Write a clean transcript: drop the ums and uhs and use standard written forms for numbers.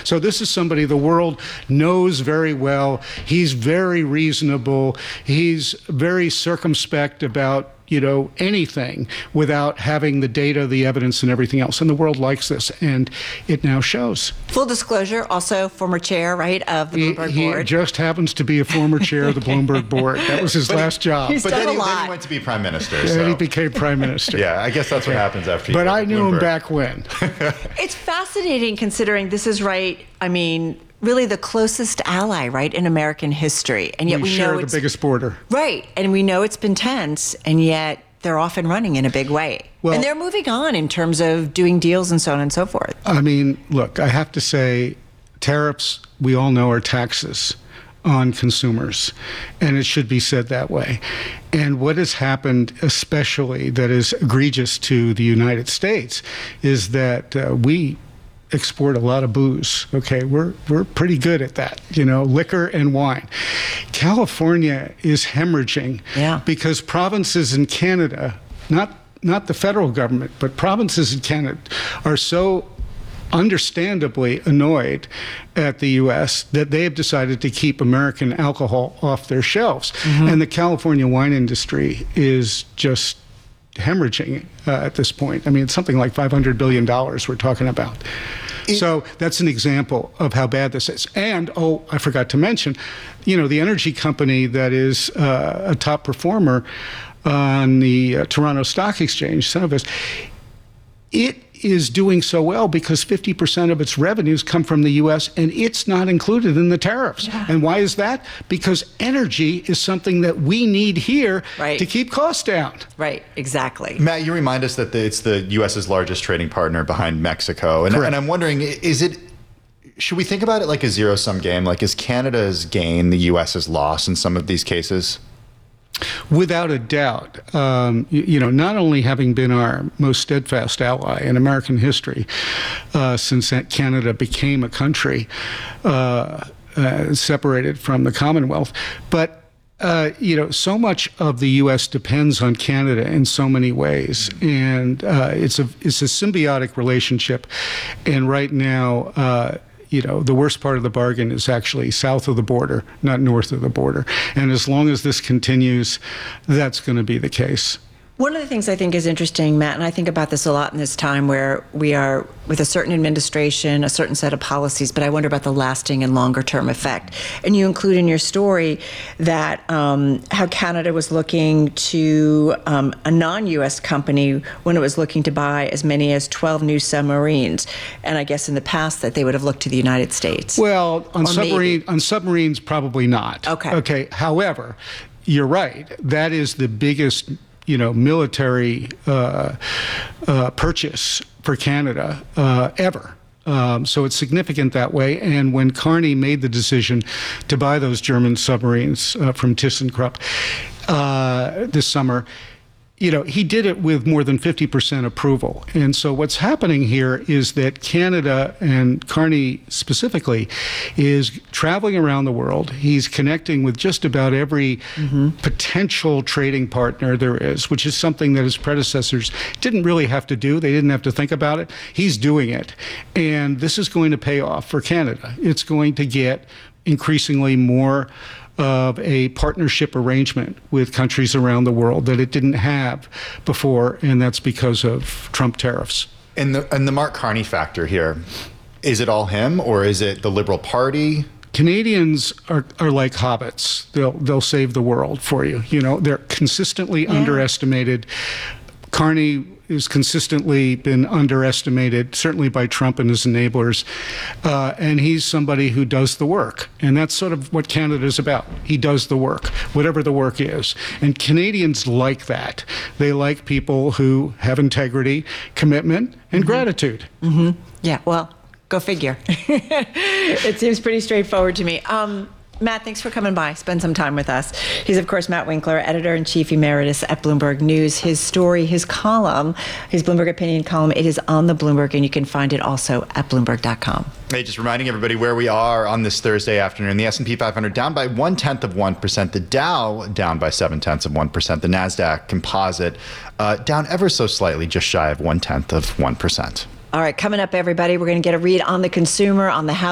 So this is somebody the world knows very well. He's very reasonable. He's very circumspect about anything without having the data, the evidence, and everything else. And the world likes this, and it now shows. Full disclosure, also former chair, right, of the Bloomberg board. He just happens to be a former chair of the Bloomberg board. That was his last job. He's done a lot. Then he went to be prime minister. And he became prime minister. Yeah, I guess that's what happens after you. But I knew him back when. It's fascinating considering this is really the closest ally, right, in American history. And yet we know share the biggest border. Right. And we know it's been tense, and yet they're off and running in a big way. Well, and they're moving on in terms of doing deals and so on and so forth. Look, I have to say, tariffs, we all know, are taxes on consumers, and it should be said that way. And what has happened, especially that is egregious to the United States, is that we export a lot of booze. Okay, we're pretty good at that, liquor and wine. California is hemorrhaging because provinces in Canada, not the federal government, but provinces in Canada are so understandably annoyed at the U.S. that they have decided to keep American alcohol off their shelves. And the California wine industry is just hemorrhaging at this point. It's something like $500 billion we're talking about. So that's an example of how bad this is. And, I forgot to mention, the energy company that is a top performer on the Toronto Stock Exchange, Cenovus, it is doing so well because 50% of its revenues come from the U.S. and it's not included in the tariffs. Yeah. And why is that? Because energy is something that we need here to keep costs down. Right, exactly. Matt, you remind us that it's the U.S.'s largest trading partner behind Mexico. And I'm wondering, should we think about it like a zero-sum game? Like, is Canada's gain the U.S.'s loss in some of these cases? Without a doubt, not only having been our most steadfast ally in American history since Canada became a country separated from the Commonwealth, but so much of the U.S. depends on Canada in so many ways, and it's a symbiotic relationship. And right now, the worst part of the bargain is actually south of the border, not north of the border. And as long as this continues, that's going to be the case. One of the things I think is interesting, Matt, and I think about this a lot in this time where we are with a certain administration, a certain set of policies, but I wonder about the lasting and longer term effect. And you include in your story that how Canada was looking to a non-U.S. company when it was looking to buy as many as 12 new submarines. And I guess in the past that they would have looked to the United States. Well, on submarines, probably not. Okay. However, you're right. That is the biggest military purchase for Canada ever. So it's significant that way. And when Carney made the decision to buy those German submarines from ThyssenKrupp this summer, he did it with more than 50% approval. And so what's happening here is that Canada, and Carney specifically, is traveling around the world. He's connecting with just about every potential trading partner there is, which is something that his predecessors didn't really have to do. They didn't have to think about it. He's doing it. And this is going to pay off for Canada. It's going to get increasingly more of a partnership arrangement with countries around the world that it didn't have before, and that's because of Trump tariffs. And the Mark Carney factor here, is it all him or is it the Liberal Party? Canadians are like hobbits. They'll save the world for you. They're consistently underestimated. Carney has consistently been underestimated, certainly by Trump and his enablers. And he's somebody who does the work. And that's sort of what Canada is about. He does the work, whatever the work is. And Canadians like that. They like people who have integrity, commitment, and gratitude. Yeah, well, go figure. It seems pretty straightforward to me. Matt, thanks for coming by. Spend some time with us. He's, of course, Matt Winkler, editor-in-chief emeritus at Bloomberg News. His story, his column, his Bloomberg Opinion column, it is on the Bloomberg, and you can find it also at Bloomberg.com. Hey, just reminding everybody where we are on this Thursday afternoon. The S&P 500 down by 0.1%. The Dow down by 0.7%. The NASDAQ composite down ever so slightly, just shy of 0.1%. All right, coming up, everybody, we're going to get a read on the consumer, on the house.